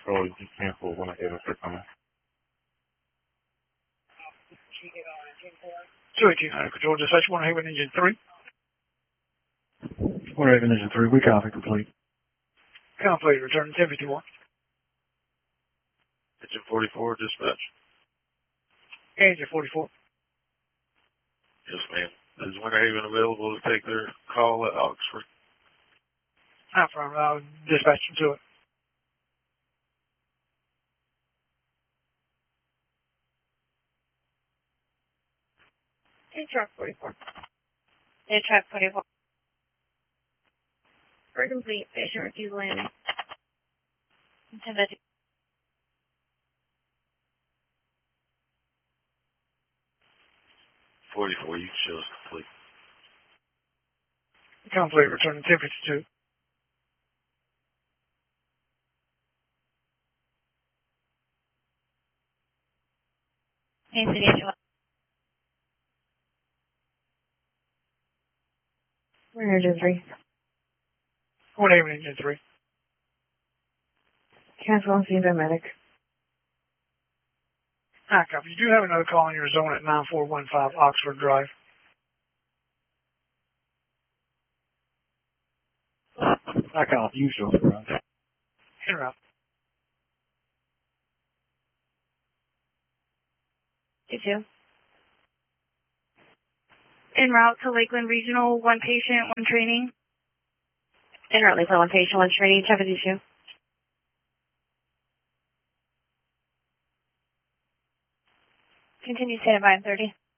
Control, you can cancel when I get us coming. 218 Control, dispatch 1 Haven Engine 3. 1 Haven Engine 3, we copy, complete. Complete, return 1051. Engine 44, dispatch. Engine 44. Yes, ma'am. Is Winter Haven available to take their call at Oxford? Affirm, I'll dispatch them to it. Truck 44. Truck 44. For complete patient refusal landing. 1050. You can show us complete. Complete, return 1052. Hey, City Angela. We're Engine 3. 1 Haven Engine 3. Cancel on scene medic. Hi, copy. You do have another call in your zone at 9415 Oxford Drive. I copy, you show the run. Interrupt. 22. En route to Lakeland Regional, 1 patient, 1 training. En route Lakeland, 1 patient, 1 training, 1052. Continue standby at 30.